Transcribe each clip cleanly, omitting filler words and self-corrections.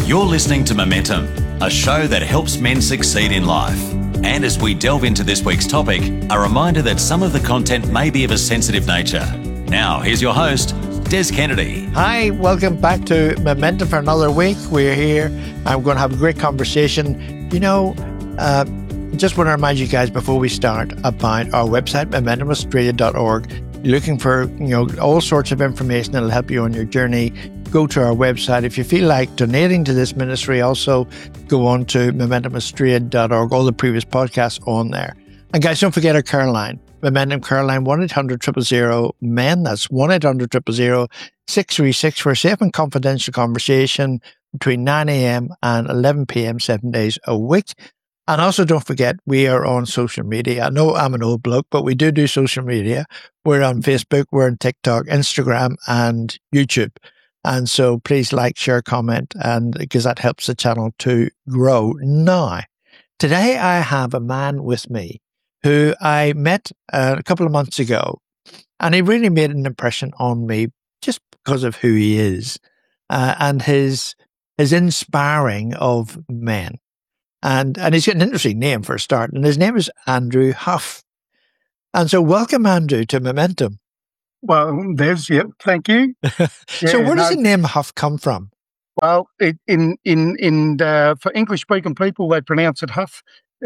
You're listening to Momentum, a show that helps men succeed in life. And as we delve into this week's topic, a reminder that some of the content may be of a sensitive nature. Now, here's your host, Des Kennedy. Hi, welcome back to Momentum for another week. We're here. I'm going to have a great conversation. Just want to remind you guys before we start about our website, momentumaustralia.org. You're looking for, all sorts of information that'll help you on your journey. Go to our website. If you feel like donating to this ministry, also go on to momentumaustralia.org. All the previous podcasts on there. And guys, don't forget our care line. Momentum Care Line, 1-800-000-MEN. That's 1-800-000-636 for a safe and confidential conversation between 9 a.m. and 11 p.m. 7 days a week. And also don't forget, we are on social media. I know I'm an old bloke, but we do social media. We're on Facebook, we're on TikTok, Instagram, and YouTube. And so please like, share, comment, and because that helps the channel to grow. Now, today I have a man with me who I met a couple of months ago, and he really made an impression on me just because of who he is and his inspiring of men. And he's got an interesting name for a start, and his name is Andrew Huff. And so welcome, Andrew, to Momentum. Well, thank you. So where does the name Huff come from? Well, for English-speaking people, they pronounce it Huff.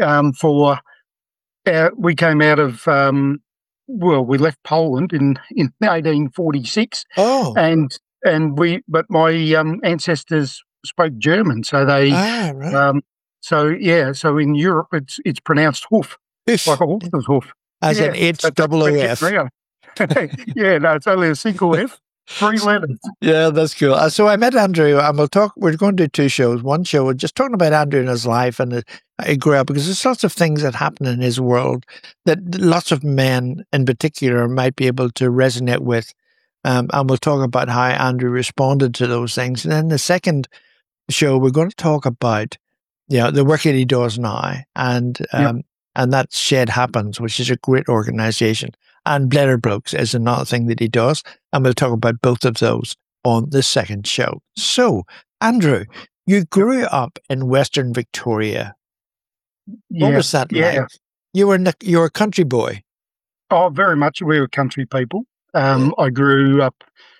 We came out of, we left Poland in 1846. Oh. But my ancestors spoke German, so they, right. So in Europe, it's pronounced Hoof, like a horse's hoof. As in H-double-O-F. Yeah, no, it's only a single F, 3 letters. Yeah, that's cool. So I met Andrew, and we're going to do 2 shows. One show, we're just talking about Andrew and his life and he grew up, because there's lots of things that happen in his world that lots of men in particular might be able to resonate with. And we'll talk about how Andrew responded to those things. And then the second show, we're going to talk about the work that he does now, and that's Shed Happens, which is a great organization. And Bladder Blokes is another thing that he does. And we'll talk about both of those on the second show. So, Andrew, you grew up in Western Victoria. What was that like? You were a country boy. Oh, very much. We were country people. I grew up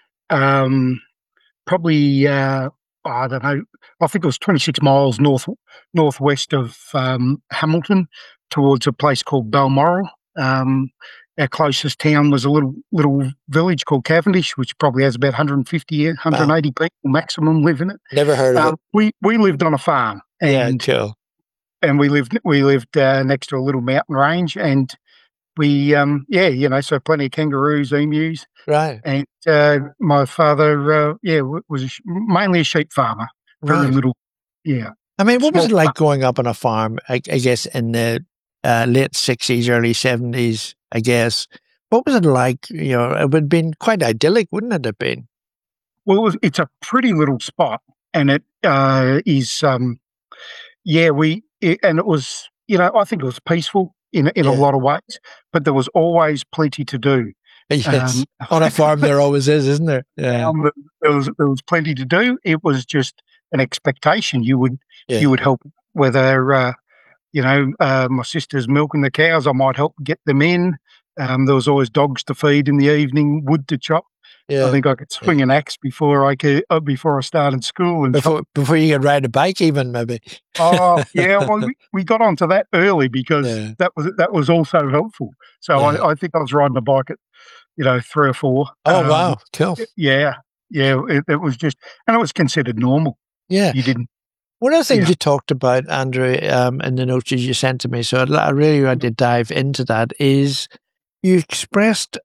probably, I don't know, I think it was 26 miles northwest of Hamilton, towards a place called Balmoral. Our closest town was a little village called Cavendish, which probably has about 180 people maximum live in it. Never heard of it. We lived on a farm. Cool. And we lived next to a little mountain range, and we so plenty of kangaroos, emus. Right. And my father was mainly a sheep farmer. Very little. Yeah. I mean, what was it like growing up on a farm, I guess, in the late 60s, early 70s, I guess? What was it like? It would have been quite idyllic, wouldn't it have been? Well, it's a pretty little spot, and it is, and it was, I think it was peaceful in a lot of ways, but there was always plenty to do. Yes, on a farm there always is, isn't there? Yeah. There was plenty to do. It was just an expectation. You would help, whether my sister's milking the cows, I might help get them in. There was always dogs to feed in the evening, wood to chop. Yeah. I think I could swing an axe before I started school, and before you could ride a bike, even maybe. Oh yeah, well we got onto that early because that was also helpful. So I think I was riding a bike at 3 or 4. Oh wow, cool. Yeah. It was just, and it was considered normal. Yeah, you didn't. One of the things you talked about, Andrew, in the notes you sent to me, so I really want to dive into that, is you expressed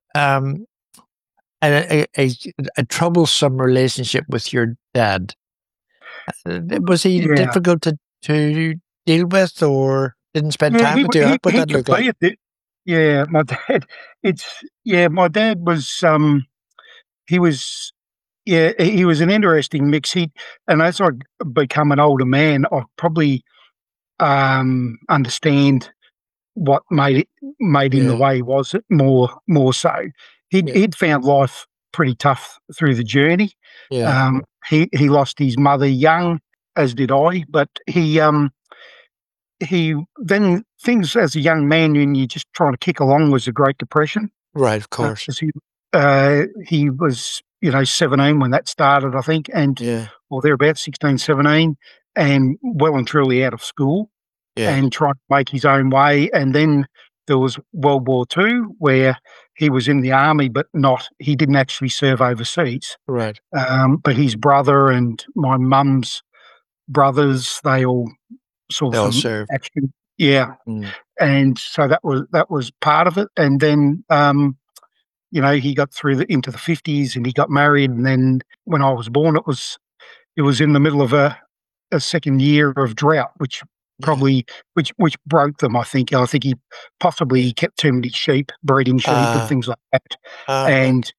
a troublesome relationship with your dad. Was he difficult to deal with, or didn't spend time with you? What did that look like? Yeah, my dad. My dad was. He was an interesting mix. And as I become an older man, I probably understand what made him the way he was. More so. He'd found life pretty tough through the journey. Yeah. He lost his mother young, as did I. But he then things as a young man when you're just trying to kick along was the Great Depression. Right, of course. 'Cause he was 17 when that started, I think, or thereabouts, 16, 17, and well and truly out of school. Yeah. And trying to make his own way. And then there was World War II, where he was in the army, but he didn't actually serve overseas. Right. But his brother and my mum's brothers, they all saw some served. action. Yeah. Mm. And so that was part of it. And then, he got into the 50s and he got married. And then when I was born, it was in the middle of a second year of drought, which probably which broke them. I think he possibly kept too many sheep, breeding sheep and things like that. And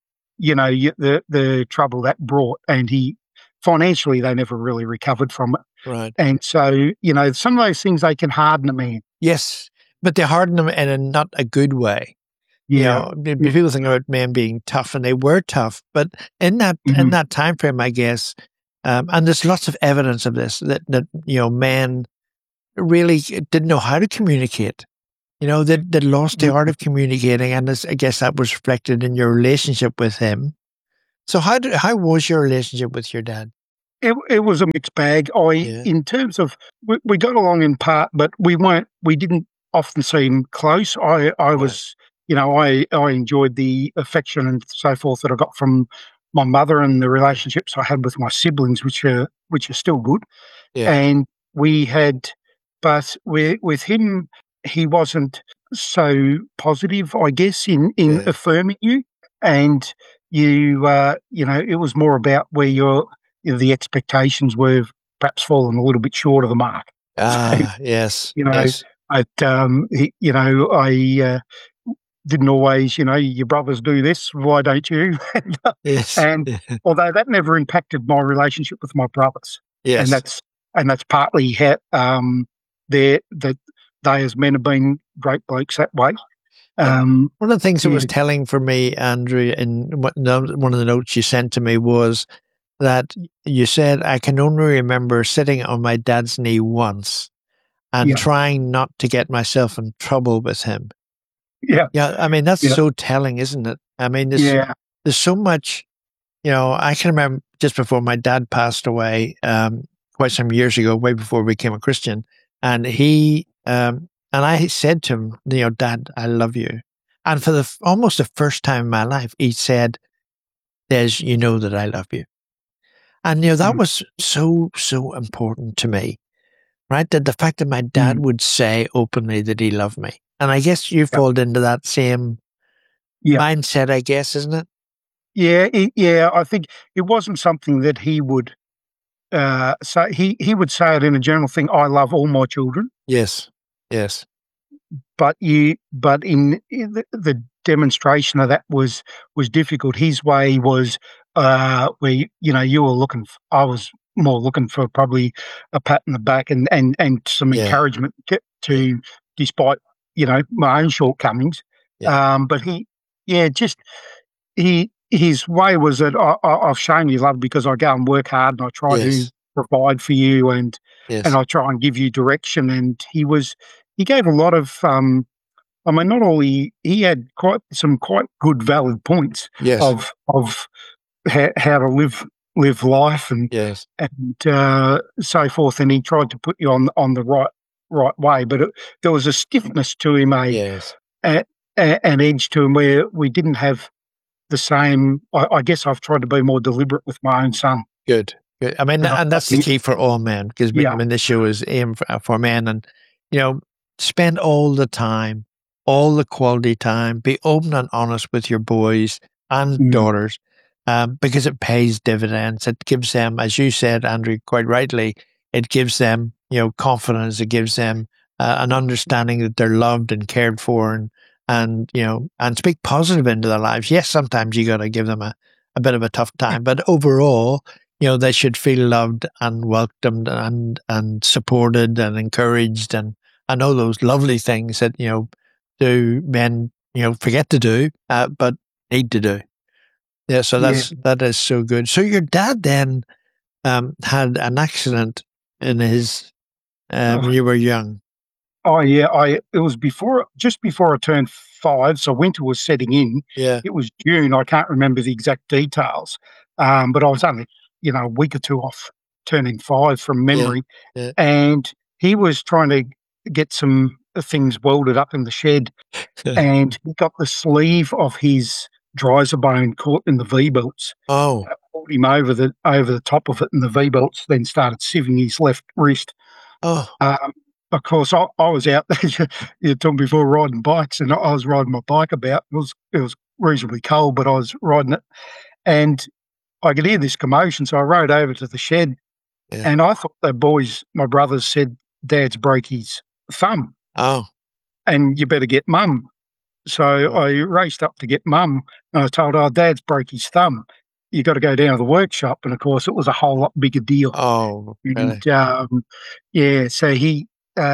the trouble that brought, and financially they never really recovered from it. Right. And so some of those things, they can harden a man. Yes, but they harden them in a not a good way. Yeah. People think about men being tough, and they were tough, but in that time frame, I guess, and there's lots of evidence of this that men really didn't know how to communicate. They lost the art of communicating, and I guess that was reflected in your relationship with him. So how was your relationship with your dad? It was a mixed bag. In terms of, we got along in part, but we didn't often seem close. I was, I enjoyed the affection and so forth that I got from my mother and the relationships I had with my siblings, which are still good. Yeah. And we had, but with him, he wasn't so positive, I guess, in affirming you. And it was more about where the expectations were perhaps fallen a little bit short of the mark. Yes. Yes. I didn't always, your brothers do this, why don't you? Yes. And although that never impacted my relationship with my brothers. Yes. And that's partly how they as men have been great blokes that way. One of the things that was telling for me, Andrew, in one of the notes you sent to me was that you said, I can only remember sitting on my dad's knee once and trying not to get myself in trouble with him. Yeah. Yeah. I mean, that's so telling, isn't it? I mean, there's so much, I can remember just before my dad passed away, quite some years ago, way before we became a Christian, and and I said to him, Dad, I love you. And for almost the first time in my life, he said, Des, you know that I love you. And, that was so, so important to me, right? That the fact that my dad would say openly that he loved me. And I guess you fall into that same mindset, I guess, isn't it? Yeah. I think it wasn't something that he would say. He would say it in a general thing, I love all my children. Yes. But in the demonstration of that was difficult. His way was where you were looking. I was more looking for probably a pat in the back and some encouragement to despite my own shortcomings. But his way was that I've shown you love because I go and work hard and I try to provide for you and I try and give you direction. And he gave a lot of, not only, he had some quite good valid points of how to live life and so forth. And he tried to put you on the right way, but there was a stiffness to him, an edge to him where we didn't have the same. I guess I've tried to be more deliberate with my own son. Good. I mean, and that's the key for all men, because the show is aimed for men, and spend all the time, all the quality time, be open and honest with your boys and daughters, because it pays dividends. It gives them, as you said, Andrew, quite rightly, it gives them, confidence. It gives them an understanding that they're loved and cared for, and speak positive into their lives. Yes, sometimes you got to give them a bit of a tough time, but overall, they should feel loved and welcomed and supported and encouraged, and all those lovely things that do men forget to do, but need to do. Yeah, so that is so good. So your dad then had an accident in his when you were young? Oh yeah, it was just before I turned 5, so winter was setting in. Yeah. It was June. I can't remember the exact details, but I was only a week or two off turning 5 from memory, Yeah. and he was trying to get some things welded up in the shed, and he got the sleeve of his dryzer bone caught in the V belts. Oh. Pulled him over the top of it, and the V belts then started sieving his left wrist. Oh. Of course, I was out there. You talking before riding bikes, and I was riding my bike about. It was reasonably cold, but I was riding it, and I could hear this commotion. So I rode over to the shed, and I thought the boys, my brothers, said Dad's broke his thumb. Oh. And you better get Mum. So I raced up to get Mum, and I told her, Dad's broke his thumb. You got to go down to the workshop. And of course, it was a whole lot bigger deal. Oh, really? And so he.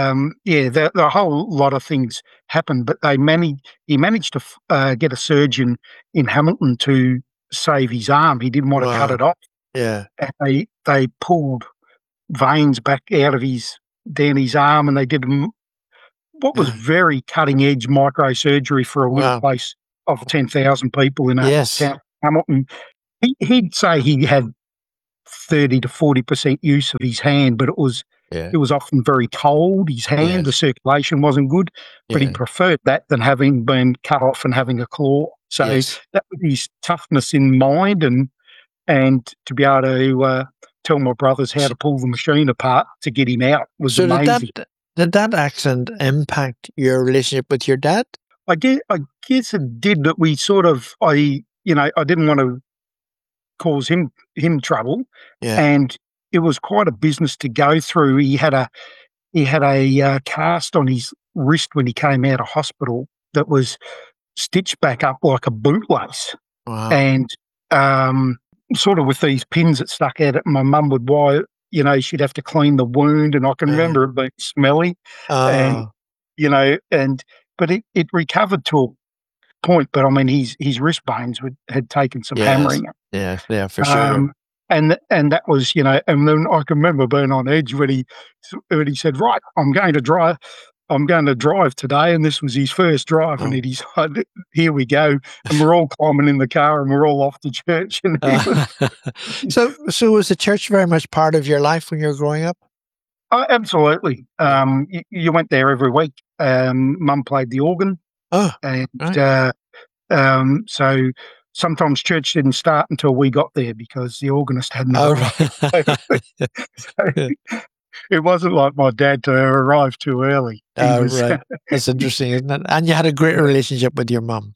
The whole lot of things happened, but he managed to get a surgeon in Hamilton to save his arm. He didn't want to cut it off. Yeah. And they pulled veins back out of down his arm, and they did what was very cutting edge microsurgery for a little place of 10,000 people in a town, Hamilton. He'd say he had 30 to 40% use of his hand, but it was often very cold. His hand, the circulation wasn't good, but he preferred that than having been cut off and having a claw. So that was his toughness in mind, and to be able to tell my brothers how to pull the machine apart to get him out was amazing. Did that accident impact your relationship with your dad? I guess it did. That we sort of, I didn't want to cause him trouble, and it was quite a business to go through. He had a cast on his wrist when he came out of hospital that was stitched back up like a bootlace, and sort of with these pins that stuck out. My mum would wire. She'd have to clean the wound, and I can remember it being smelly, but it recovered to a point. But I mean, his wrist bones had taken some hammering. Yeah, for sure. And that was, and then I can remember being on edge when he said, "Right, I'm going to drive today," and this was his first drive, and he decided, "Here we go," and we're all climbing in the car, and we're all off to church. And so was the church very much part of your life when you were growing up? Oh, absolutely. You went there every week. Mum played the organ, so sometimes church didn't start until we got there because the organist hadn't arrived. It wasn't like my dad to arrive too early. Right. That's interesting, isn't it? And you had a great relationship with your mum.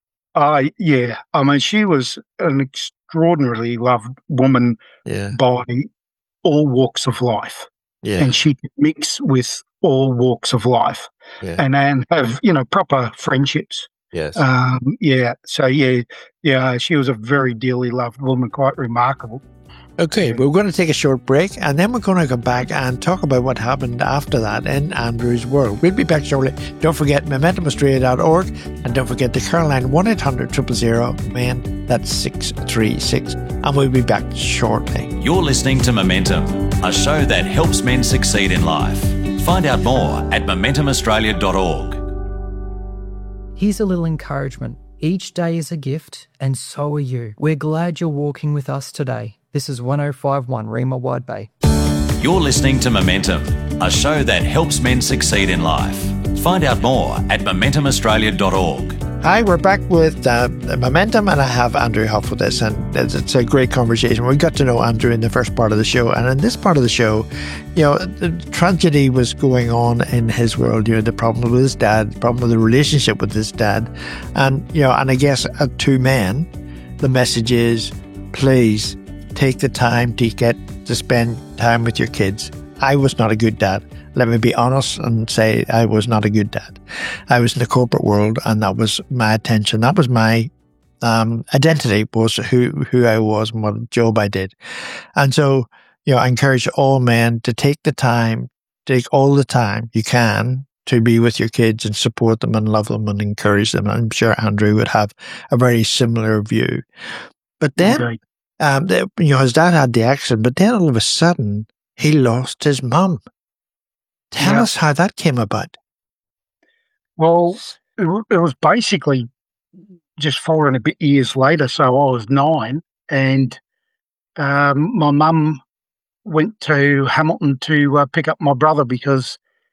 Yeah. I mean, she was an extraordinarily loved woman by all walks of life. Yeah. And she could mix with all walks of life and have, proper friendships. Yes. So she was a very dearly loved woman, quite remarkable. Okay, we're going to take a short break, and then we're going to come back and talk about what happened after that in Andrew's world. We'll be back shortly. Don't forget MomentumAustralia.org, and don't forget the Caroline 1-800-000-MAN, that's 636, and we'll be back shortly. You're listening to Momentum, a show that helps men succeed in life. Find out more at MomentumAustralia.org. Here's a little encouragement. Each day is a gift, and so are you. We're glad you're walking with us today. This is 105.1 Rima Wide Bay. You're listening to Momentum, a show that helps men succeed in life. Find out more at MomentumAustralia.org. Hi, we're back with Momentum, and I have Andrew Huff with us, and it's a great conversation. We got to know Andrew in the first part of the show, and in this part of the show, the tragedy was going on in his world. The problem with his dad, the problem with the relationship with his dad, and I guess to men, the message is, please take the time to spend time with your kids. I was not a good dad. Let me be honest and say I was not a good dad. I was in the corporate world, and that was my attention. That was my identity, was who I was and what job I did. And so, I encourage all men to take all the time you can to be with your kids and support them and love them and encourage them. I'm sure Andrew would have a very similar view. But then, his dad had the accident, but then all of a sudden, he lost his mum. Tell us how that came about. Well, it was basically just 4 and a bit years later. So I was 9, and my mum went to Hamilton to pick up my brother because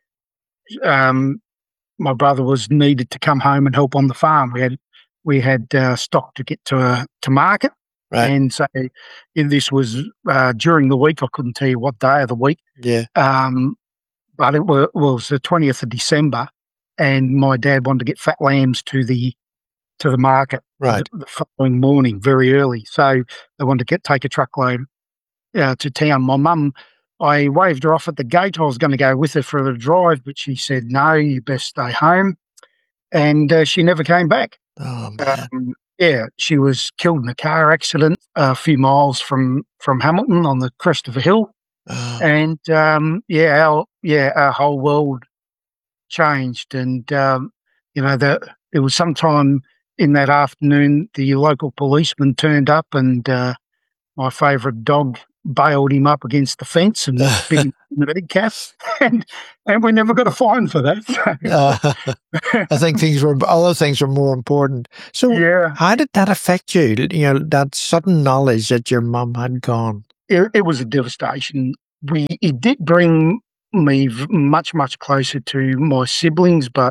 my brother was needed to come home and help on the farm. We had stock to get to market, Right. and so this was during the week. I couldn't tell you what day of the week. Yeah. But it was the 20th of December, and my dad wanted to get fat lambs to the market Right. the following morning, very early. So they wanted to take a truckload to town. My mum, I waved her off at the gate. I was going to go with her for the drive, but she said, "No, you best stay home." And she never came back. Oh, man. She was killed in a car accident a few miles from Hamilton on the crest of a hill. Oh. And our whole world changed. And it was sometime in that afternoon the local policeman turned up, and my favourite dog bailed him up against the fence and bit him in the big cap, and we never got a fine for that. I think other things were more important. So how did that affect you? That sudden knowledge that your mum had gone. It was a devastation. It did bring me much, much closer to my siblings, but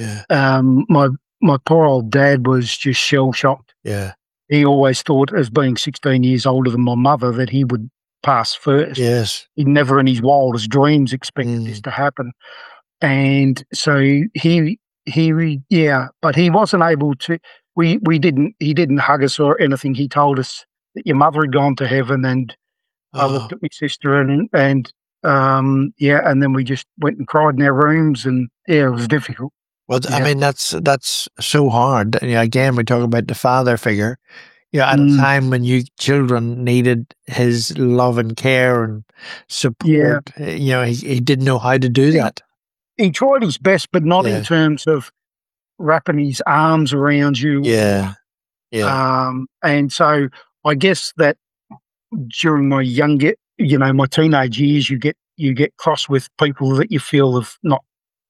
my poor old dad was just shell-shocked. Yeah. He always thought, as being 16 years older than my mother, that he would pass first. Yes. He never in his wildest dreams expected this to happen. And so but he wasn't able to, he didn't hug us or anything. He told us that your mother had gone to heaven, and I looked at my sister and then we just went and cried in our rooms, and it was difficult. Well, I mean, that's so hard. Again, we talk about the father figure. At a time when you children needed his love and care and support, he didn't know how to do that. He tried his best, but not in terms of wrapping his arms around you. Yeah. And so I guess that during my my teenage years, you get cross with people that you feel have not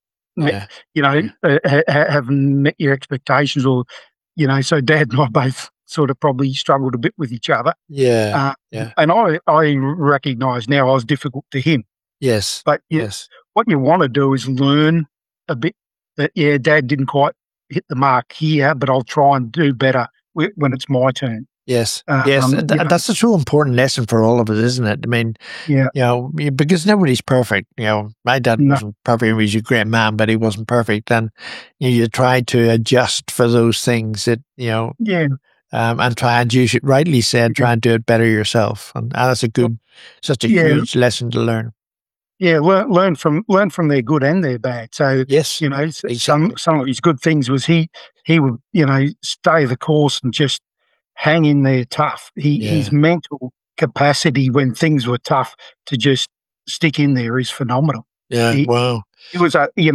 haven't met your expectations, or so Dad and I both sort of probably struggled a bit with each other. And I recognise now I was difficult to him. Yes. But what you want to do is learn a bit that Dad didn't quite hit the mark here, but I'll try and do better when it's my turn. Yes. That's a true important lesson for all of us, isn't it? I mean, because nobody's perfect. My dad wasn't perfect. He was a great man, but he wasn't perfect. And you try to adjust for those things that, and try and, you rightly said, try and do it better yourself. And that's such a huge lesson to learn. Yeah, learn from their good and their bad. So exactly. some of his good things was he would stay the course and just hang in there tough. His mental capacity when things were tough to just stick in there is phenomenal. Yeah, wow. He was he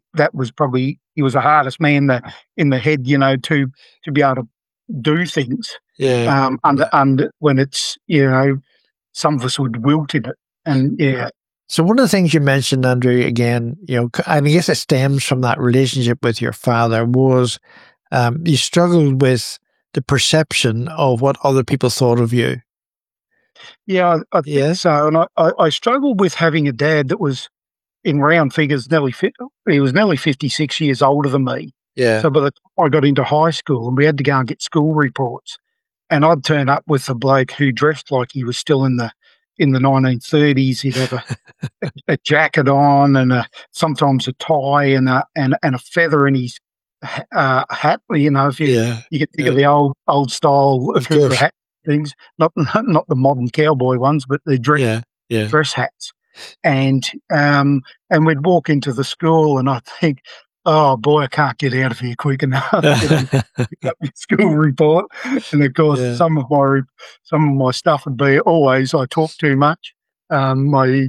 was the hardest man in the head, to be able to do things. Yeah. And when it's some of us would wilt in it, and So one of the things you mentioned, Andrew, again, I guess it stems from that relationship with your father, was you struggled with the perception of what other people thought of you. Yeah, I think so. And I struggled with having a dad that was, in round figures, he was nearly 56 years older than me. Yeah. So by the time I got into high school, and we had to go and get school reports, and I'd turn up with a bloke who dressed like he was still in the 1930s. He'd have a jacket on, and sometimes a tie, and a feather in his hat. If you get think of the old style hat things, not the modern cowboy ones, but the dress hats. And we'd walk into the school, and I'd think, oh boy, I can't get out of here quick enough. Pick up my school report, and of course, some of my stuff would be always I talk too much. And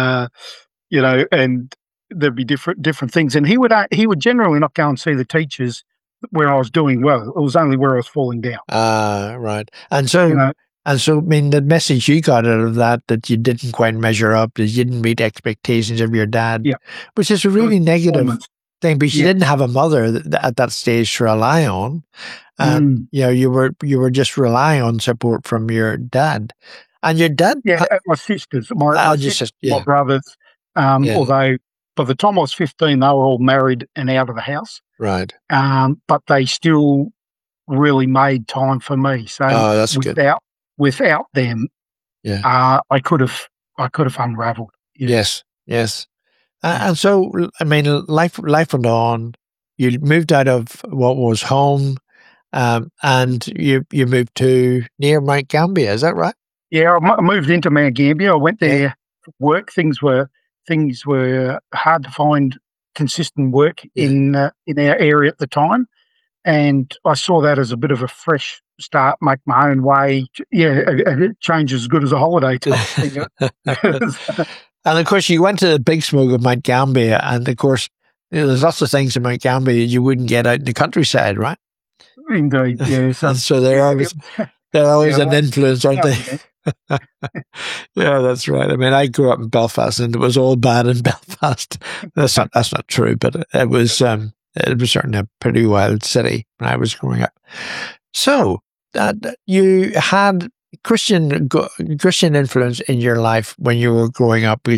there'd be different things, and he would generally not go and see the teachers where I was doing well. It was only where I was falling down. Right. And so And so, I mean, the message you got out of that you didn't quite measure up, that you didn't meet expectations of your dad, which is a really negative thing, because you didn't have a mother at that stage to rely on. You were just relying on support from your dad. And your dad? Yeah, my sisters, my brothers. Although by the time I was 15, they were all married and out of the house. Right. But they still really made time for me. So that's without them, I could have unravelled. Yes. And so, I mean, life went on. You moved out of what was home, and you moved to near Mount Gambier. Is that right? Yeah, I moved into Mount Gambier. I went there for work. Things were hard to find consistent work in our area at the time, and I saw that as a bit of a fresh start, make my own way. A change is as good as a holiday type thing. And of course, you went to the Big Smoke of Mount Gambier, and of course, there's lots of things in Mount Gambier you wouldn't get out in the countryside, right? Indeed, yes. And so they're always an influence, aren't they? Yeah, that's right. I mean, I grew up in Belfast, and it was all bad in Belfast. That's not true, but it was certainly a pretty wild city when I was growing up. So you had Christian influence in your life when you were growing up, because